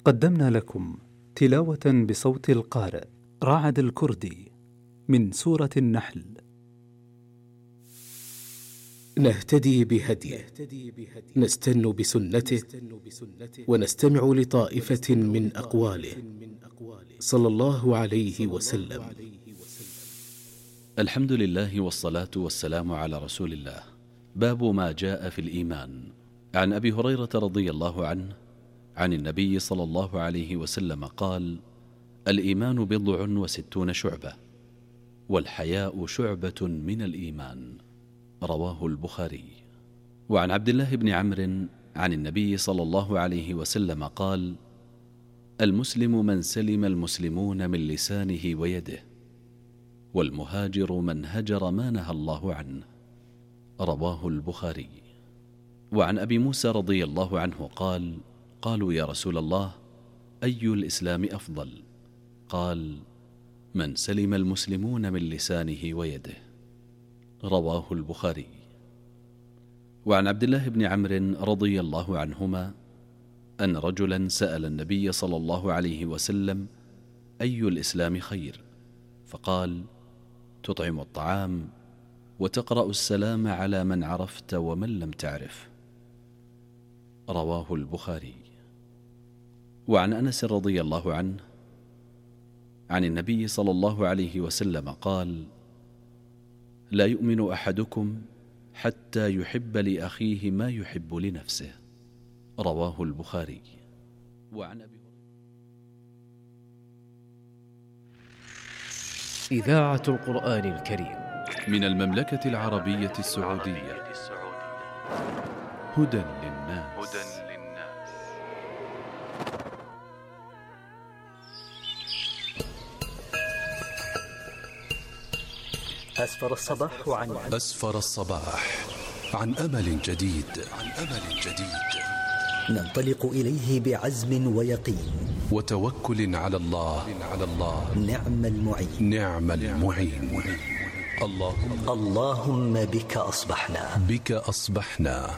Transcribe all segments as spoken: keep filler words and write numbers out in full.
قدمنا لكم تلاوة بصوت القارئ رعد الكردي من سورة النحل. نهتدي بهديه، نستن بسنته، ونستمع لطائفة من أقواله صلى الله عليه وسلم. الحمد لله والصلاة والسلام على رسول الله. باب ما جاء في الإيمان. عن أبي هريرة رضي الله عنه عن النبي صلى الله عليه وسلم قال: الإيمان بضع وستون شعبة، والحياء شعبة من الإيمان. رواه البخاري. وعن عبد الله بن عمرو عن النبي صلى الله عليه وسلم قال: المسلم من سلم المسلمون من لسانه ويده، والمهاجر من هجر ما نهى الله عنه. رواه البخاري. وعن أبي موسى رضي الله عنه قال: قالوا يا رسول الله، أي الإسلام أفضل؟ قال: من سلم المسلمون من لسانه ويده. رواه البخاري. وعن عبد الله بن عمرو رضي الله عنهما أن رجلا سأل النبي صلى الله عليه وسلم: أي الإسلام خير؟ فقال: تطعم الطعام، وتقرأ السلام على من عرفت ومن لم تعرف. رواه البخاري. وعن أنس رضي الله عنه عن النبي صلى الله عليه وسلم قال: لا يؤمن أحدكم حتى يحب لأخيه ما يحب لنفسه. رواه البخاري. وعن أبي إذاعة القرآن الكريم من المملكة العربية السعودية. هدى للناس. أسفر الصباح عن أسفر الصباح عن أمل جديد عن أمل جديد ننطلق إليه بعزم ويقين وتوكل على الله على الله نعم المعين نعم المعين. اللهم اللهم بك أصبحنا بك أصبحنا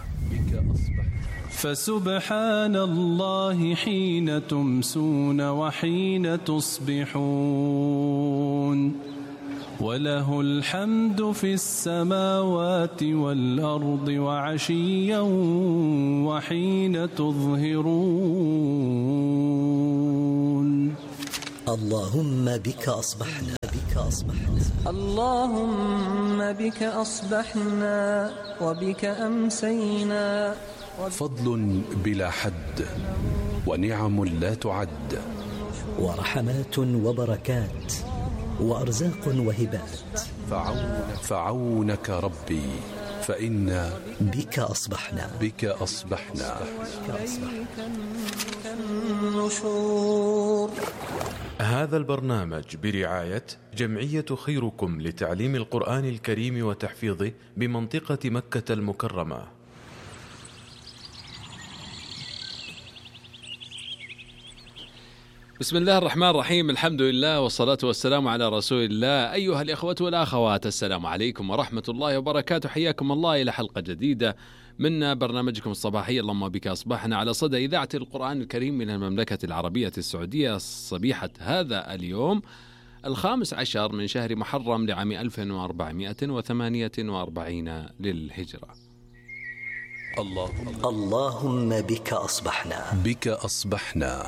فسبحان الله حين تمسون وحين تصبحون، وله الحمد في السماوات والأرض وعشيا وحين تظهرون. اللهم بك أصبحنا بك أصبحنا اللهم بك أصبحنا وبك أمسينا. فضل بلا حد ونعم لا تعد، ورحمات وبركات وأرزاق وهبات. فعونك, فعونك ربي فإنا بك أصبحنا بك أصبحنا النشور. هذا البرنامج برعاية جمعية خيركم لتعليم القرآن الكريم وتحفيظه بمنطقة مكة المكرمة. بسم الله الرحمن الرحيم، الحمد لله والصلاة والسلام على رسول الله. أيها الإخوة والأخوات، السلام عليكم ورحمة الله وبركاته. حياكم الله إلى حلقة جديدة من برنامجكم الصباحي اللهم بك أصبحنا، على صدى إذاعة القرآن الكريم من المملكة العربية السعودية، صبيحة هذا اليوم الخامس عشر من شهر محرم لعام ألف وأربعمائة وثمانية وأربعين للهجرة. اللهم اللهم بك أصبحنا بك أصبحنا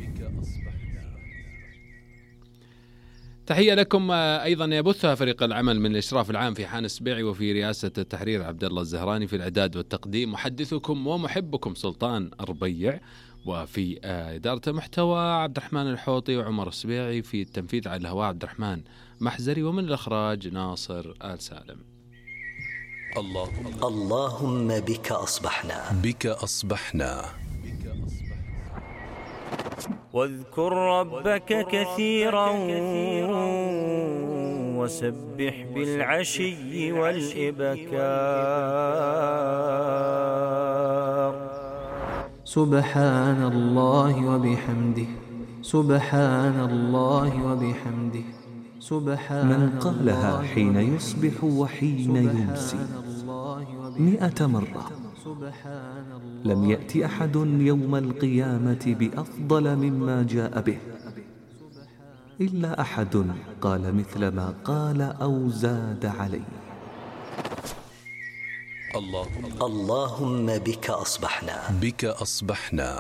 تحية لكم. أيضا يبثها فريق العمل من الإشراف العام في حان السبيعي، وفي رئاسة التحرير عبد الله الزهراني، في الإعداد والتقديم محدثكم ومحبكم سلطان الربيع، وفي إدارة المحتوى عبد الرحمن الحوطي وعمر السبيعي، في التنفيذ على الهواء عبد الرحمن محزري، ومن الإخراج ناصر آل سالم. اللهم اللهم بك أصبحنا بك أصبحنا واذكر ربك كثيرا وسبح بالعشي والإبكار. سبحان الله وبحمده سبحان الله وبحمده سبحان. من قالها حين يصبح وحين يمسي مئة مرة لم يأت أحد يوم القيامة بأفضل مما جاء به إلا أحد قال مثل ما قال أو زاد عليه. اللهم, اللهم بك أصبحنا بك أصبحنا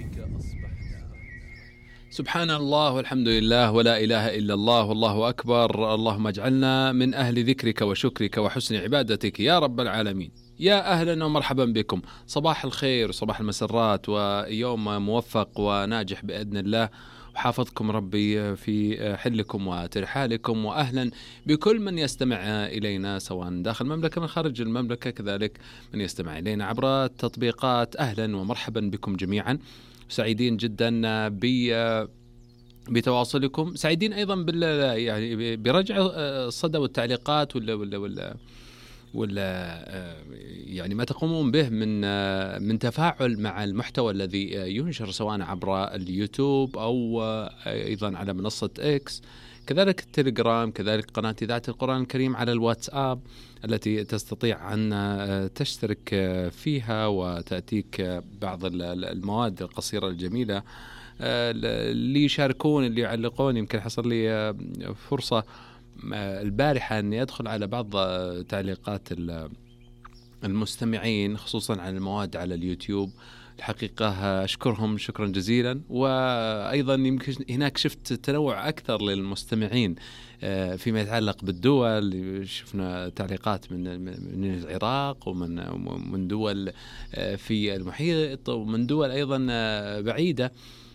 سبحان الله والحمد لله ولا إله إلا الله والله أكبر. اللهم اجعلنا من أهل ذكرك وشكرك وحسن عبادتك يا رب العالمين. يا أهلا ومرحبا بكم، صباح الخير وصباح المسرات ويوم موفق وناجح بإذن الله، وحافظكم ربي في حلكم وترحالكم، وأهلا بكل من يستمع إلينا سواء داخل المملكة من خارج المملكة، كذلك من يستمع إلينا عبر التطبيقات. أهلا ومرحبا بكم جميعا، سعيدين جدا ب بتواصلكم، سعيدين أيضا بال يعني برجع الصدى والتعليقات ولا ولا ولا ولا يعني ما تقومون به من من تفاعل مع المحتوى الذي ينشر سواء عبر اليوتيوب أو أيضا على منصة إكس، كذلك التليجرام، كذلك قناة إذاعة القرآن الكريم على الواتساب التي تستطيع أن تشترك فيها وتأتيك بعض المواد القصيرة الجميلة اللي يشاركون اللي يعلقون. يمكن حصل لي فرصة البارحة أن يدخل على بعض تعليقات المستمعين خصوصا عن المواد على اليوتيوب، الحقيقة أشكرهم شكرا جزيلا. وأيضا يمكن هناك شفت تنوع أكثر للمستمعين فيما يتعلق بالدول، شفنا تعليقات من من العراق ومن من دول في المحيط ومن دول أيضا بعيدة،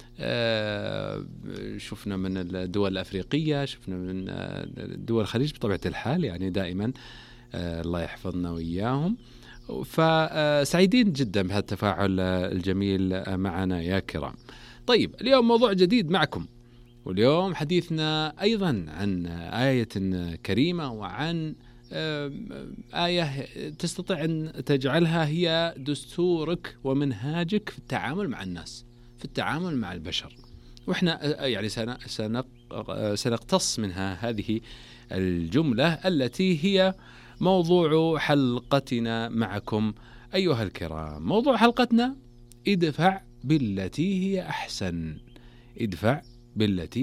شفنا من الدول الأفريقية، شفنا من دول الخليج بطبيعة الحال يعني دائما الله يحفظنا وإياهم. فسعيدين جدا بهذا التفاعل الجميل معنا يا كرام. طيب اليوم موضوع جديد معكم، واليوم حديثنا أيضا عن آية كريمة وعن آية تستطيع أن تجعلها هي دستورك ومنهاجك في التعامل مع الناس، في التعامل مع البشر. وإحنا يعني سنقتص منها هذه الجملة التي هي موضوع حلقتنا معكم أيها الكرام. موضوع حلقتنا: ادفع بالتي هي أحسن. ادفع بالتي